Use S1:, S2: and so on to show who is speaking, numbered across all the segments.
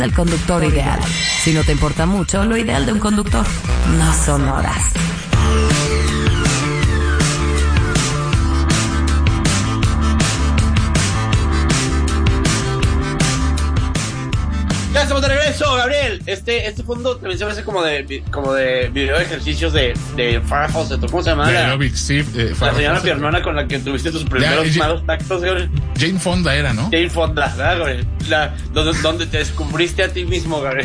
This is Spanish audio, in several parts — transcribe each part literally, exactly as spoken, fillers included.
S1: El conductor ideal. Si no te importa mucho, lo ideal de un conductor no son horas.
S2: Ya estamos de regreso, Gabriel. Este, este fondo también se parece como de, como de video de ejercicios de, de Farrah Fawcett. ¿Cómo se llama?
S3: De
S2: la,
S3: aerobics, sí, eh,
S2: la señora Fawcett. Piernona con la que tuviste tus primeros ya, malos tactos, Gabriel.
S3: Jane Fonda era, ¿no?
S2: Jane Fonda, ¿verdad, Gabriel? La, donde, donde te descubriste a ti mismo, Gabriel.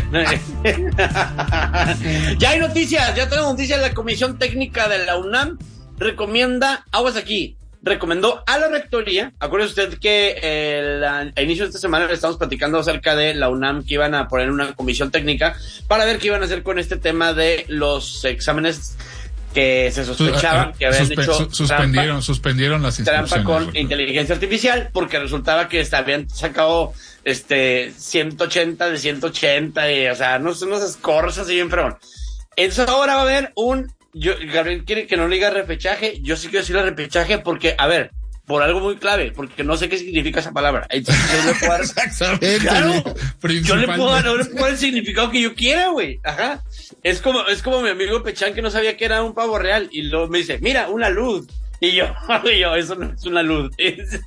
S2: Ya hay noticias, ya tenemos noticias. La Comisión Técnica de la UNAM recomienda, aguas aquí, recomendó a la rectoría. Acuérdese usted que eh, la, a inicio de esta semana le estamos platicando acerca de la UNAM, que iban a poner una comisión técnica para ver qué iban a hacer con este tema de los exámenes que se sospechaban que habían
S3: Suspe-
S2: hecho
S3: su- suspendieron,
S2: trampa,
S3: suspendieron las instrucciones.
S2: trampa con inteligencia artificial, porque resultaba que habían sacado este ciento ochenta de ciento ochenta y, o sea, no sé, unos scores así bien fregón. Entonces ahora va a haber un Yo, Gabriel quiere que no le diga repechaje, yo sí quiero decirle repechaje porque, a ver, por algo muy clave, porque no sé qué significa esa palabra. Entonces, yo le puedo dar,
S3: exactamente.
S2: Claro, yo le puedo dar, no le puedo dar el significado que yo quiera, güey. Ajá. Es como, es como mi amigo Pechán que no sabía que era un pavo real y luego me dice, mira, una luz. Y yo, y yo, eso no es una luz. Es,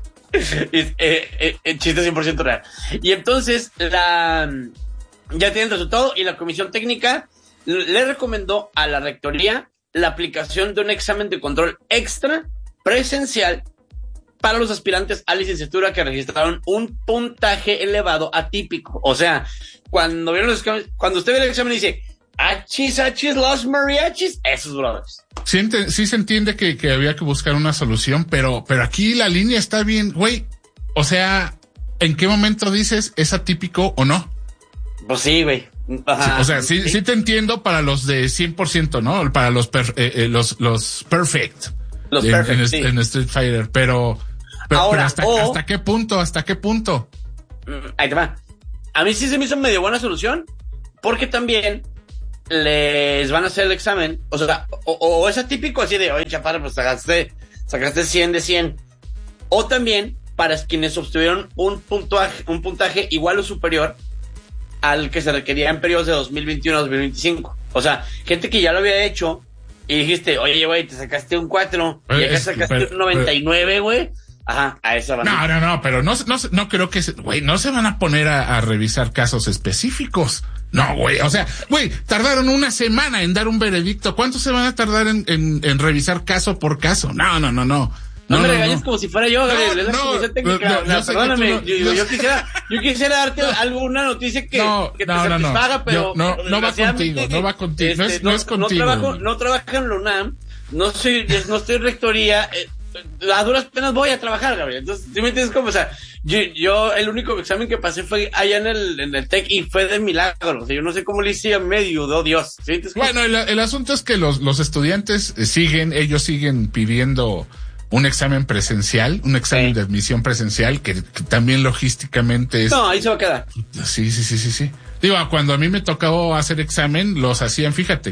S2: es eh, eh, chiste cien por ciento real. Y entonces, la, ya tienen el resultado y la comisión técnica le recomendó a la rectoría la aplicación de un examen de control extra presencial para los aspirantes a licenciatura que registraron un puntaje elevado atípico. O sea, cuando vieron los exámenes, cuando usted ve el examen y dice, achis, achis, los mariachis, esos brothers.
S3: Sí, ent- sí se entiende que, que había que buscar una solución, pero, pero aquí la línea está bien, güey. O sea, ¿en qué momento dices es atípico o no?
S2: Pues sí, güey. Ajá.
S3: Sí, o sea, sí, sí, sí te entiendo para los de cien por ciento, ¿no? Para los per, eh, eh, los los perfect.
S2: Los
S3: en,
S2: perfect,
S3: en,
S2: sí.
S3: en Street Fighter, pero, pero,
S2: Ahora,
S3: pero hasta,
S2: o,
S3: hasta qué punto, hasta qué punto.
S2: Ahí te va. A mí sí se me hizo medio buena solución, porque también les van a hacer el examen, o sea, o, o es atípico así de, oye, chaparro, pues sacaste, sacaste cien de cien, o también para quienes obtuvieron un puntaje, un puntaje igual o superior al que se requería en periodos de dos mil veintiuno a dos mil veinticinco. O sea, gente que ya lo había hecho y dijiste, oye, güey, te sacaste un cuatro y acá
S3: Es,
S2: sacaste
S3: pero,
S2: un noventa y nueve, güey. Ajá, a esa van.
S3: No, no, no, pero no, no, no creo que, güey, no se van a poner a, a revisar casos específicos. No, güey, o sea, güey, tardaron una semana en dar un veredicto. ¿Cuánto se van a tardar en, en, en revisar caso por caso? No, no, no, no.
S2: No, no me
S3: no,
S2: regañes
S3: no.
S2: como si fuera yo, Gabriel.
S3: No,
S2: es la
S3: no,
S2: comisión técnica.
S3: no,
S2: O sea,
S3: yo sé
S2: perdóname.
S3: que tú no-
S2: yo,
S3: yo
S2: yo
S3: sé-
S2: quisiera, yo quisiera darte alguna noticia que,
S3: No,
S2: que te
S3: no, no, no.
S2: satisfaga, pero
S3: Yo- no,
S2: pero
S3: no va
S2: desgraciadamente
S3: contigo, no va contigo, no es- no es contigo.
S2: No trabajo, no trabajo en la UNAM, no soy, no estoy en rectoría, eh, a duras penas voy a trabajar, Gabriel. Entonces, ¿sí me entiendes cómo? O sea, yo, yo el único examen que pasé fue allá en el, en el TEC y fue de milagro. O sea, yo no sé cómo le hice, me ayudó Dios. ¿Sí me entiendes cómo?
S3: Bueno, el, el asunto es que los, los estudiantes siguen, ellos siguen pidiendo un examen presencial, un examen
S2: Sí.
S3: de admisión presencial, que, que también logísticamente es...
S2: No, ahí se va a quedar.
S3: Sí, sí, sí, sí, sí. Digo, cuando a mí me tocó hacer examen, los hacían, fíjate,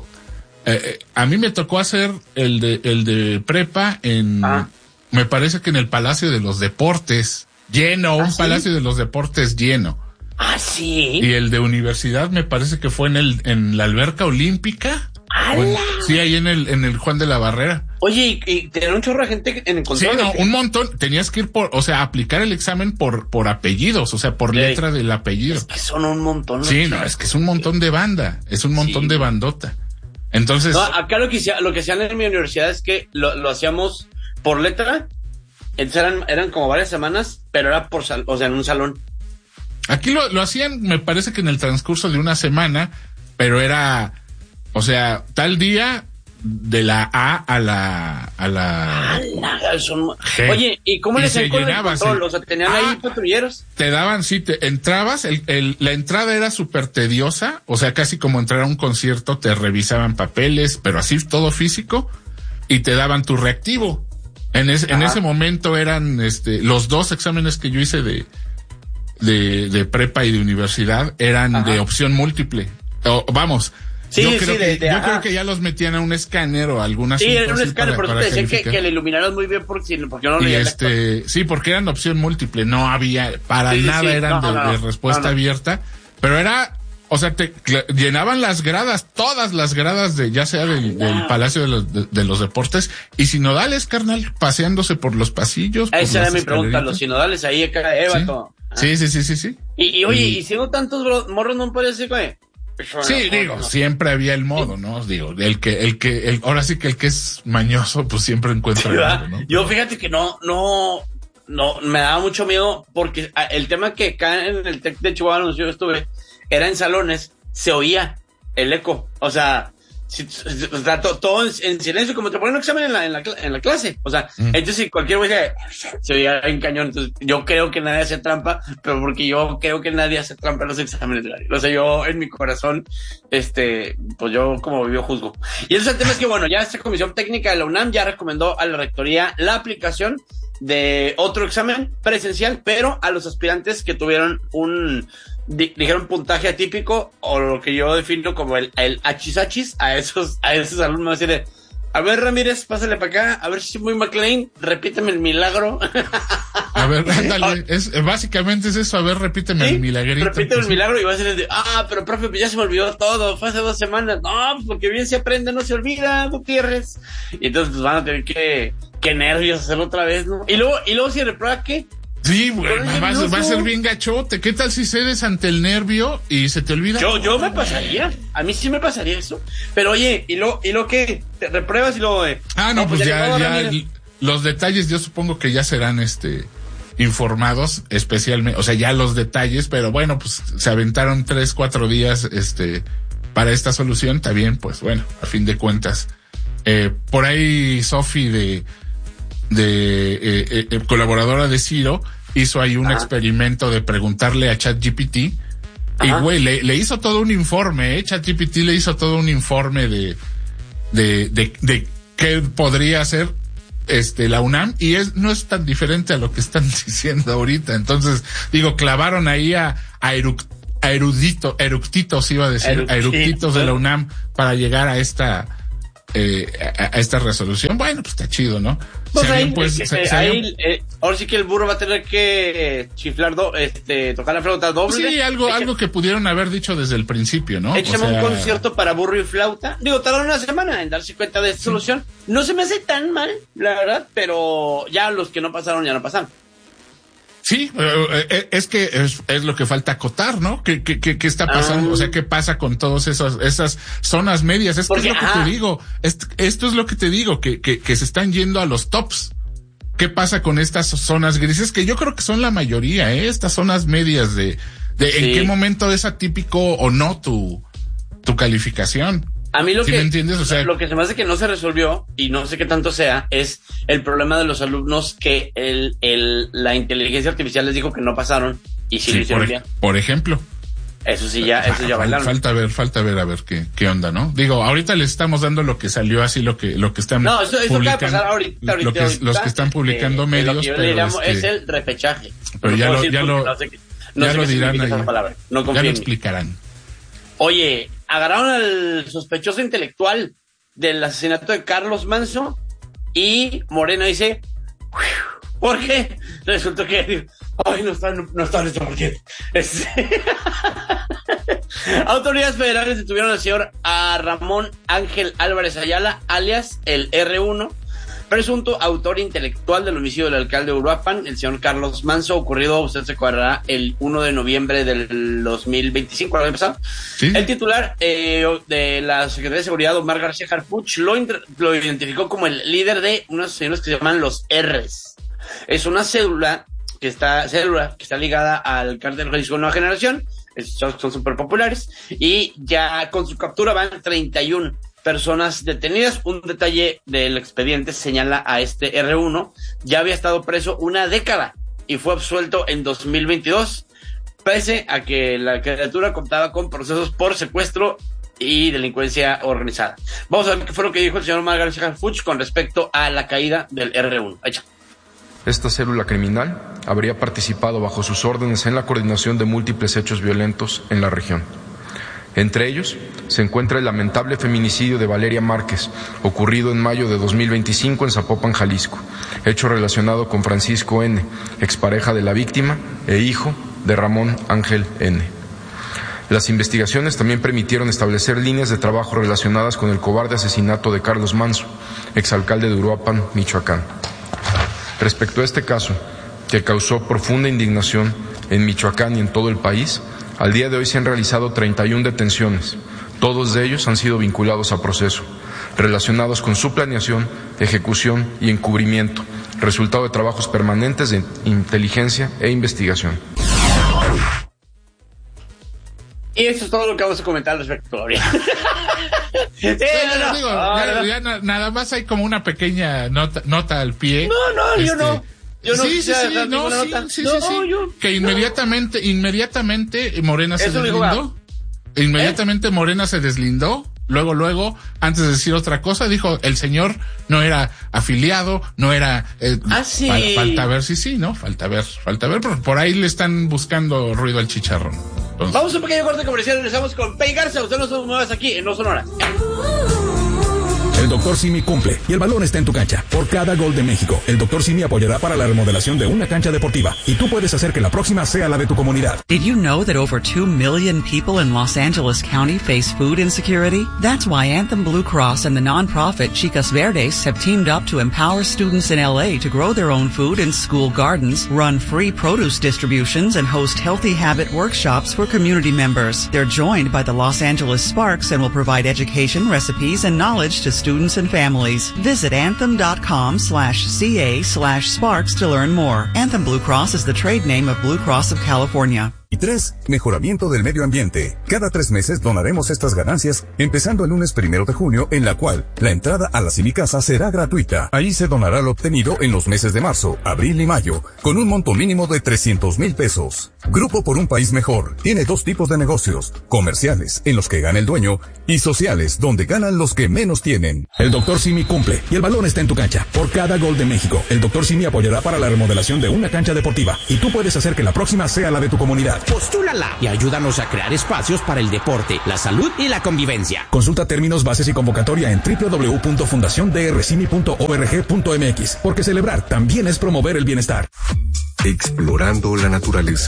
S3: eh, eh, a mí me tocó hacer el de, el de prepa en,
S2: Ah.
S3: me parece que en el Palacio de los Deportes, lleno, un
S2: ¿sí?
S3: Palacio de los Deportes lleno.
S2: Ah, sí.
S3: Y el de universidad me parece que fue en el, en la alberca olímpica.
S2: ¡Hala!
S3: Bueno, sí, ahí en el, en el Juan de la Barrera.
S2: Oye, y, y tener un chorro de gente en el
S3: Sí,
S2: control.
S3: no,
S2: ¿o qué?
S3: un montón. Tenías que ir por, o sea, aplicar el examen por, por apellidos, o sea, por
S2: Sí.
S3: letra del apellido.
S2: Es que son un montón. ¿no?
S3: Sí, no, es que es un montón de banda, es un montón
S2: Sí.
S3: de bandota. Entonces,
S2: No, acá lo que hacía- lo que hacían en mi universidad es que lo, lo hacíamos por letra. Entonces eran, eran como varias semanas, pero era por sal, o sea, en un salón.
S3: aquí lo, lo hacían, me parece que en el transcurso de una semana, pero era, o sea, tal día de la A a la, a la,
S2: ¡Hala! Son-
S3: G.
S2: Oye, ¿y cómo
S3: Y
S2: le
S3: se
S2: hacían con el
S3: llenaba,
S2: control?
S3: sí.
S2: O sea, tenían
S3: Ah.
S2: ahí patrulleros.
S3: te daban, sí, te entrabas, el, el, la entrada era súper tediosa, o sea, casi como entrar a un concierto, te revisaban papeles, pero así todo físico, y te daban tu reactivo. En ese, en
S2: Ajá.
S3: ese momento eran, este, los dos exámenes que yo hice de, de, de prepa y de universidad eran
S2: Ajá.
S3: de opción múltiple. O, vamos,
S2: Sí,
S3: yo
S2: sí,
S3: creo,
S2: de,
S3: que,
S2: de,
S3: yo creo que ya los metían a un escáner o alguna.
S2: Sí, era un escáner, pero te decía que, que le iluminaron muy bien porque, porque no
S3: y
S2: leía
S3: este, sí, porque eran opción múltiple, no había, para sí, nada sí, eran no, de, no, de respuesta no, no. abierta, pero era, o sea, te llenaban las gradas, todas las gradas de, ya sea del, del Palacio de los, de, de los Deportes, y sinodales, carnal, paseándose por los pasillos.
S2: Esa era mi pregunta, los sinodales ahí, acá, Eva,
S3: sí.
S2: todo. Ah.
S3: Sí, sí, sí, sí, sí.
S2: Y, y oye, y, y siendo tantos bro, morros, no parece, güey.
S3: Sí, digo, siempre había el modo, ¿no? Digo, el que, el que, el, ahora sí que el que es mañoso, pues siempre encuentra el modo, ¿no?
S2: Yo fíjate que no, no, no, me daba mucho miedo porque el tema que acá en el Tec de Chihuahua donde yo estuve, era en salones, se oía el eco, o sea, si, o sea todo, todo en, en silencio, como te ponen un examen en la, en la, en la clase, o sea, mm. entonces si cualquier güey se, se oía en cañón, entonces yo creo que nadie hace trampa, pero porque yo creo que nadie hace trampa en los exámenes de la, o sea, yo en mi corazón, este, pues yo como yo juzgo. Y entonces el tema es que bueno, ya esta comisión técnica de la UNAM ya recomendó a la rectoría la aplicación de otro examen presencial, pero a los aspirantes que tuvieron un dijeron puntaje atípico o lo que yo defino como el, el achis-achis a esos, a esos alumnos, así de, a ver Ramírez, pásale para acá, a ver si muy McLean, repíteme el milagro.
S3: A ver, ándale, es, básicamente es eso, a ver, repíteme ¿Sí? el milagrito.
S2: Repíteme pues, el milagro y va a ser de, ah, pero profe, pues ya se me olvidó todo, fue hace dos semanas, no, porque bien se aprende, no se olvida, Gutiérrez. Y entonces pues van a tener que, qué nervios hacerlo otra vez, ¿no? Y luego, y luego si reprueba, ¿qué?
S3: Sí, güey, va, va a ser bien gachote. ¿Qué tal si cedes ante el nervio y se te olvida?
S2: Yo, yo me pasaría. A mí sí me pasaría eso. Pero oye, ¿y lo, y lo que? ¿Te repruebas y luego eh?
S3: Ah, no, no pues, pues ya, ya, ya los detalles yo supongo que ya serán este informados especialmente, o sea, ya los detalles, pero bueno, pues se aventaron tres, cuatro días este para esta solución, está bien, pues bueno, a fin de cuentas. Eh, por ahí Sofi de de eh, eh, colaboradora de Ciro hizo ahí un Ajá. experimento de preguntarle a ChatGPT y güey le, le hizo todo un informe, eh ChatGPT le hizo todo un informe de de de, de qué podría hacer este la UNAM y es no es tan diferente a lo que están diciendo ahorita. Entonces digo, clavaron ahí a a, eruc, a erudito eructitos iba a decir Eructito. a eructitos de la UNAM para llegar a esta eh, a, a esta resolución. Bueno, pues está chido, ¿no?
S2: Pues ahí, bien, pues, eh, se, se ahí bien... eh, ahora sí que el burro va a tener que eh, chiflar, do, este, tocar la flauta doble.
S3: Sí, algo,
S2: Echa,
S3: algo que pudieron haber dicho desde el principio, ¿no?
S2: Échame
S3: o sea...
S2: un concierto para burro y flauta. Digo, tardaron una semana en darse cuenta de esta sí. solución. No se me hace tan mal, la verdad, pero ya los que no pasaron, ya no pasaron.
S3: Sí, eh, es que es, es lo que falta acotar, ¿no? ¿Qué, qué, qué, qué está pasando? Ah. O sea, ¿qué pasa con todas esas, esas zonas medias? Es, Porque, que es lo que ah. te digo. Es, esto es lo que te digo, que, que, que se están yendo a los tops. ¿Qué pasa con estas zonas grises? Que yo creo que son la mayoría, ¿eh? Estas zonas medias de, de sí. en qué momento es atípico o no tu, tu calificación.
S2: A mí lo
S3: ¿Sí
S2: que,
S3: me entiendes? O sea,
S2: lo que se me hace que no se resolvió, y no sé qué tanto sea, es el problema de los alumnos que el, el, la inteligencia artificial les dijo que no pasaron, y sí, sí lo hicieron bien.
S3: Por ejemplo.
S2: Eso sí ya, eso ya bailaron.
S3: Falta ver, falta ver a ver qué, qué onda, ¿no? Digo, ahorita les estamos dando lo que salió así, lo que, lo que están
S2: no, eso, eso publicando. Pasar ahorita, ahorita,
S3: lo que,
S2: ahorita,
S3: los que están publicando
S2: eh,
S3: medios.
S2: Lo que yo
S3: pero
S2: le llamo
S3: este,
S2: es el repechaje.
S3: Pero
S2: no
S3: ya lo, ya lo,
S2: no sé qué, no
S3: ya
S2: sé
S3: lo
S2: qué
S3: dirán ahí.
S2: Esa palabra. No
S3: ya lo explicarán.
S2: Oye, agarraron al sospechoso intelectual del asesinato de Carlos Manso y Morena dice, ¿por qué? Resultó que, ay, no está, no, no está en esta partida. Este... Autoridades federales detuvieron al señor a Ramón Ángel Álvarez Ayala, alias el erre uno, presunto autor intelectual del homicidio del alcalde de Uruapan, el señor Carlos Manso, ocurrido, usted se acordará, el uno de noviembre del dos mil veinticinco, el año pasado. ¿Sí? El titular eh, de la Secretaría de Seguridad, Omar García Harfuch, lo, lo identificó como el líder de unos señores que se llaman los R's. Es una célula que está, célula que está ligada al cártel Jalisco Nueva Generación. Estos son súper populares, y ya con su captura van treinta y una personas detenidas. Un detalle del expediente señala a este erre uno, ya había estado preso una década y fue absuelto en dos mil veintidós, pese a que la criatura contaba con procesos por secuestro y delincuencia organizada. Vamos a ver qué fue lo que dijo el señor Omar García Harfuch con respecto a la caída del erre uno. Echa.
S4: Esta célula criminal habría participado bajo sus órdenes en la coordinación de múltiples hechos violentos en la región. Entre ellos se encuentra el lamentable feminicidio de Valeria Márquez, ocurrido en mayo de dos mil veinticinco en Zapopan, Jalisco, hecho relacionado con Francisco N., expareja de la víctima e hijo de Ramón Ángel N. Las investigaciones también permitieron establecer líneas de trabajo relacionadas con el cobarde asesinato de Carlos Manso, exalcalde de Uruapan, Michoacán. Respecto a este caso, que causó profunda indignación en Michoacán y en todo el país, al día de hoy se han realizado treinta y una detenciones. Todos de ellos han sido vinculados a proceso, relacionados con su planeación, ejecución y encubrimiento, resultado de trabajos permanentes de inteligencia e investigación.
S2: Y eso es todo lo que vamos a comentar respecto a Gloria.
S3: sí, no, no, digo, ya, ya na, nada más hay como una pequeña nota, nota al pie.
S2: No, no,
S3: este,
S2: yo no. Yo no
S3: sí, sí, sí, no, sí, sí, no, sí, sí. Yo, que inmediatamente, no. inmediatamente Morena se Eso deslindó. Inmediatamente ¿Eh? Morena se deslindó. Luego, luego, antes de decir otra cosa, dijo, el señor no era afiliado, no era... Eh,
S2: ah, sí.
S3: Fal, falta ver, sí, sí, ¿no? Falta ver, falta ver, por, por ahí le están buscando ruido al chicharrón. Entonces,
S2: vamos a un pequeño corte comercial, regresamos con Pei Garza. Usted no se muevas aquí en No Sonora.
S5: El doctor Simi cumple y el balón está en tu cancha. Por cada gol de México, el doctor Simi apoyará para la remodelación de una cancha deportiva y tú puedes hacer que la próxima sea la de tu comunidad.
S6: Did you know that over two million people in Los Angeles County face food insecurity? That's why Anthem Blue Cross and the nonprofit Chicas Verdes have teamed up to empower students in L A to grow their own food in school gardens, run free produce distributions, and host healthy habit workshops for community members. They're joined by the Los Angeles Sparks and will provide education, recipes, and knowledge to students and families. Visit anthem.com slash ca slash sparks to learn more. Anthem Blue Cross is the trade name of Blue Cross of California.
S5: Y tres, mejoramiento del medio ambiente. Cada tres meses donaremos estas ganancias, empezando el lunes primero de junio, en la cual la entrada a la Cimicasa será gratuita. Ahí se donará lo obtenido en los meses de marzo, abril y mayo, con un monto mínimo de trescientos mil pesos. Grupo por un País Mejor tiene dos tipos de negocios: comerciales, en los que gana el dueño, y sociales, donde ganan los que menos tienen. El doctor Simi cumple y el balón está en tu cancha. Por cada gol de México, el doctor Simi apoyará para la remodelación de una cancha deportiva y tú puedes hacer que la próxima sea la de tu comunidad.
S7: Postúlala y ayúdanos a crear espacios para el deporte, la salud y la convivencia.
S5: Consulta términos, bases y convocatoria en doble u doble u doble u punto fundación d r cimi punto org punto m x, porque celebrar también es promover el bienestar.
S8: Explorando la naturaleza.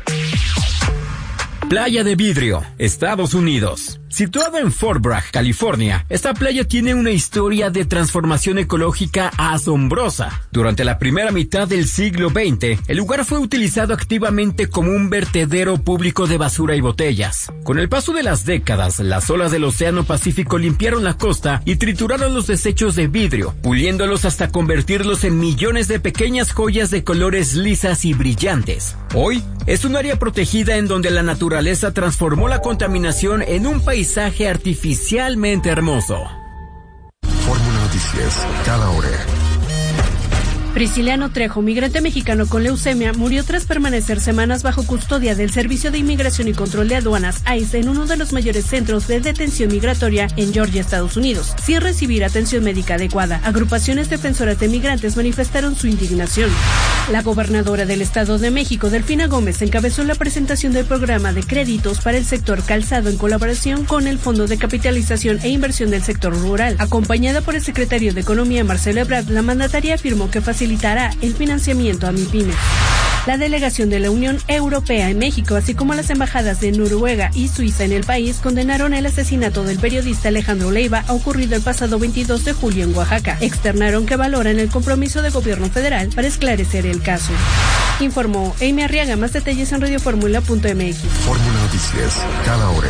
S9: Playa de Vidrio, Estados Unidos. Situado en Fort Bragg, California, esta playa tiene una historia de transformación ecológica asombrosa. Durante la primera mitad del siglo veinte, el lugar fue utilizado activamente como un vertedero público de basura y botellas. Con el paso de las décadas, las olas del Océano Pacífico limpiaron la costa y trituraron los desechos de vidrio, puliéndolos hasta convertirlos en millones de pequeñas joyas de colores lisas y brillantes. Hoy, es un área protegida en donde la naturaleza transformó la contaminación en un paisaje artificialmente hermoso.
S8: Fórmula Noticias, cada hora.
S10: Prisciliano Trejo, migrante mexicano con leucemia, murió tras permanecer semanas bajo custodia del Servicio de Inmigración y Control de Aduanas, I C E, en uno de los mayores centros de detención migratoria en Georgia, Estados Unidos, sin recibir atención médica adecuada. Agrupaciones defensoras de migrantes manifestaron su indignación. La gobernadora del Estado de México, Delfina Gómez, encabezó la presentación del programa de créditos para el sector calzado en colaboración con el Fondo de Capitalización e Inversión del Sector Rural. Acompañada por el secretario de Economía, Marcelo Ebrard, la mandataria afirmó que facilitará el financiamiento a MIPYMES. La delegación de la Unión Europea en México, así como las embajadas de Noruega y Suiza en el país, condenaron el asesinato del periodista Alejandro Leiva, ocurrido el pasado veintidós de julio en Oaxaca. Externaron que valoran el compromiso del gobierno federal para esclarecer el caso. Informó Amy Arriaga. Más detalles en radioformula punto m x.
S8: Fórmula Noticias, cada hora.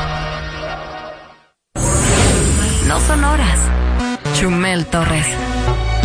S1: No son horas. Chumel Torres.